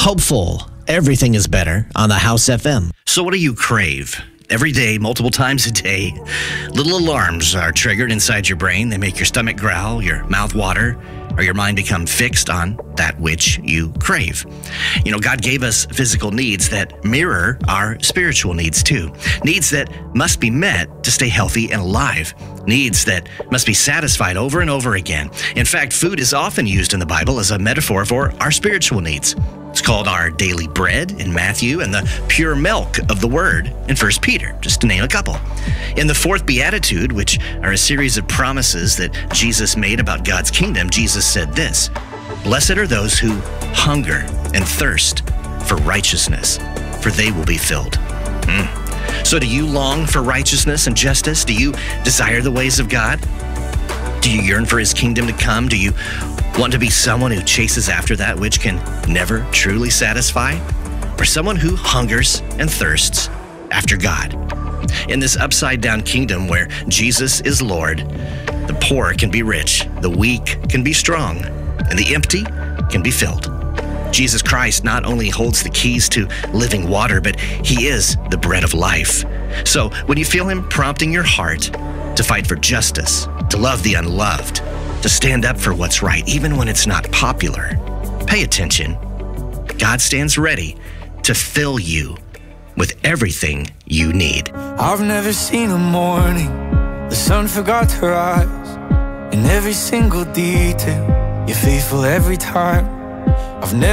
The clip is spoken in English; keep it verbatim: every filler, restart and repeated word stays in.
hopeful. Everything is better on the House F M. So what do you crave? Every day, multiple times a day, little alarms are triggered inside your brain. They make your stomach growl, your mouth water, or your mind become fixed on that which you crave. You know, God gave us physical needs that mirror our spiritual needs too. Needs that must be met to stay healthy and alive. Needs that must be satisfied over and over again. In fact, food is often used in the Bible as a metaphor for our spiritual needs. It's called our daily bread in Matthew and the pure milk of the Word in First Peter, just to name a couple. In the fourth beatitude, which are a series of promises that Jesus made about God's kingdom, Jesus said this: "Blessed are those who hunger and thirst for righteousness, for they will be filled." Mm. So do you long for righteousness and justice? Do you desire the ways of God? Do you yearn for His kingdom to come? Do you want to be someone who chases after that which can never truly satisfy? Or someone who hungers and thirsts after God? In this upside-down kingdom where Jesus is Lord, the poor can be rich, the weak can be strong, and the empty can be filled. Jesus Christ not only holds the keys to living water, but He is the bread of life. So when you feel Him prompting your heart to fight for justice, to love the unloved, to stand up for what's right, even when it's not popular, pay attention. God stands ready to fill you with everything you need. I've never seen a morning the sun forgot to rise. In every single detail, you're faithful every time. I've never